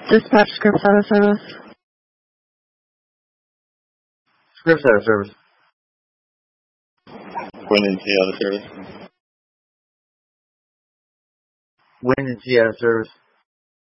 Dispatch scripts out of service. Scripts out of service. Wind and T out of service. Wind and T out of service.